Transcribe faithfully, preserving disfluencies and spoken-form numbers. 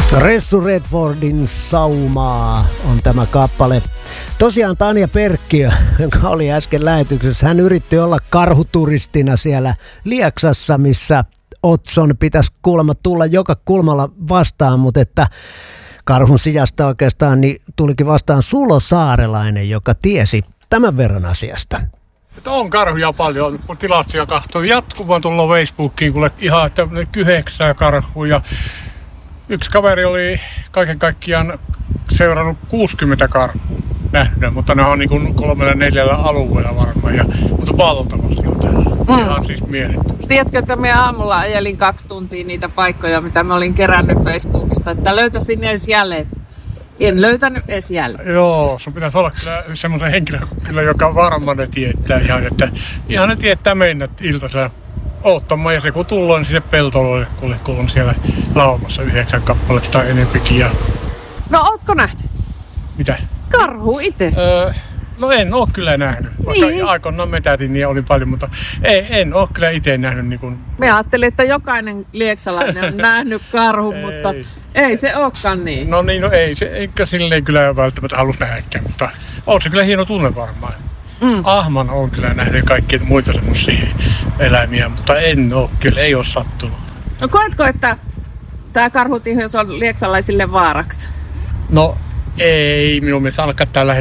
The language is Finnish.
Ressu Redfordin Saumaa on tämä kappale. Tosiaan Tanja Perkkiö, joka oli äsken lähetyksessä, hän yritti olla karhuturistina siellä Lieksassa, missä Otson pitäisi kuulemma tulla joka kulmalla vastaan, mutta että karhun sijasta oikeastaan niin tulikin vastaan Sulo Saarelainen, joka tiesi tämän verran asiasta. Että on karhuja paljon, kun tilastoja katsoo. Jatkuvaan tullut Facebookiin, kuule ihan että yhdeksää karhuja. Yksi kaveri oli kaiken kaikkiaan seurannut kuusikymmentä karhua nähdä, mutta ne on niin kuin kolmella neljällä alueella varmaan, ja, mutta valtavasti on täällä. Mm. Ihan siis mielettömästi. Tiedätkö, että minä aamulla ajelin kaksi tuntia niitä paikkoja, mitä mä olin kerännyt Facebookista, että löytäisin edes jälleen. En löytänyt edes jälleen. Joo, sun pitäisi olla kyllä semmoinen henkilö, kyllä, joka varmaan ne tietää ihan, että ihan ne tietää mennä iltaisella oottamaan, ja se kun tullaan niin sinne peltoloille, kun on siellä laumassa yhdeksän kappaletta tai enempikin. Ja... No ootko nähnyt? Mitä? Karhu itse? Öö, no en oo kyllä nähnyt. Vaikka niin. Aikoinaan metätin niin oli paljon, mutta ei, en oo kyllä itse nähnyt. Niin kuin... Me ajattelin, että jokainen lieksalainen on nähnyt karhun, ei. Mutta ei se olekaan niin. No niin, no ei se, eikä silleen kyllä välttämättä halus nähdäkään, mutta on se kyllä hieno tunne varmaan. Mm. Ahman on kyllä nähnyt kaikkia muita semmoisia eläimiä, mutta en oo kyllä, ei oo sattunut. No koetko, että tää karhutihous on lieksalaisille vaaraksi? No ei minun mielestä ainakaan tällä